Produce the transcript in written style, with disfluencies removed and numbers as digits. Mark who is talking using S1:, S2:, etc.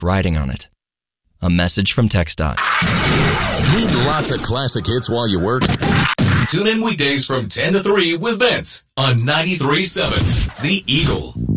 S1: riding on it. A message from TxDOT.
S2: Need lots of classic hits while you work?
S3: Tune in weekdays from 10 to 3 with Vince on 93.7 The Eagle.